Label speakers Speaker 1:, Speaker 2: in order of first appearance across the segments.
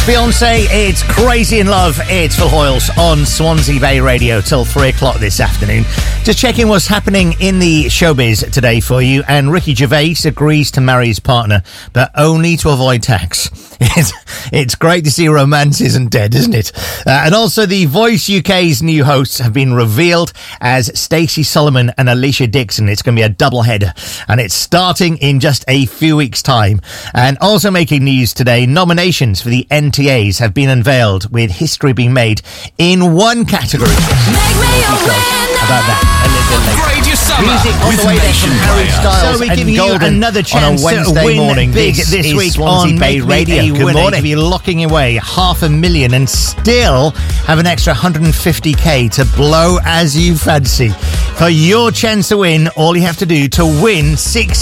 Speaker 1: Beyonce, it's Crazy in Love. It's Phil Hoyles on Swansea Bay Radio till 3 o'clock this afternoon. Just checking what's happening in the showbiz today for you. And Ricky Gervais agrees to marry his partner, but only to avoid tax. It's great to see romance isn't dead, isn't it? And also the Voice UK's new hosts have been revealed as Stacey Solomon and Alicia Dixon. It's going to be a double header, and it's starting in just a few weeks' time. And also making news today, nominations for the NTAs have been unveiled, with history being made in one category. About that a little bit later.
Speaker 2: Upgrade your summer
Speaker 1: Music on the way there from Harry Styles. So we're giving you another chance on a Wednesday morning big this week on Bay Radio. Good morning. You're locking away $500,000 and still have an extra 150k to blow as you fancy. For your chance to win, all you have to do to win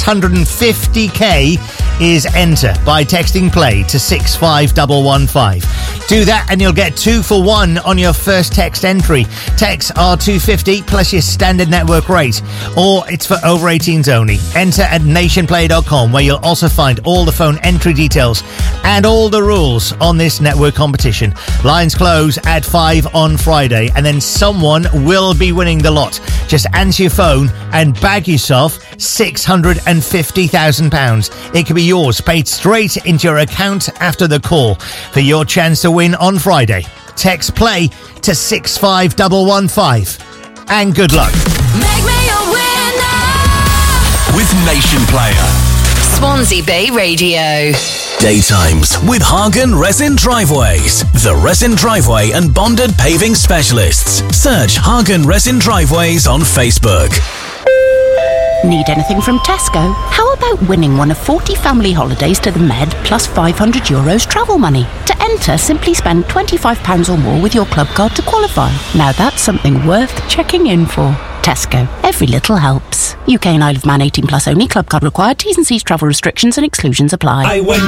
Speaker 1: 650k is enter by texting play to 65115. Do that and you'll get 2 for 1 on your first text entry. Texts are $2.50 plus your standard network rate, or it's for over 18s only. Enter at nationplay.com, where you'll also find all the phone entry details and all the rules on this network competition. Lines close at 5 on Friday, and then someone will be winning the lot. Just answer your phone and bag yourself £650,000. It could be yours, paid straight into your account after the call. For your chance to win on Friday, text play to 65115. And good luck.
Speaker 3: Make me a winner
Speaker 2: with Nation Player.
Speaker 3: Swansea Bay Radio.
Speaker 2: Daytimes with Hagen Resin Driveways, the resin driveway and bonded paving specialists. Search Hagen Resin Driveways on Facebook.
Speaker 4: Need anything from Tesco? How about winning one of 40 family holidays to the Med plus €500 travel money? To enter, simply spend £25 or more with your club card to qualify. Now that's something worth checking in for. Tesco. Every little helps. UK and Isle of Man 18 plus only. Club card required. T's and C's travel restrictions and exclusions apply.
Speaker 2: I went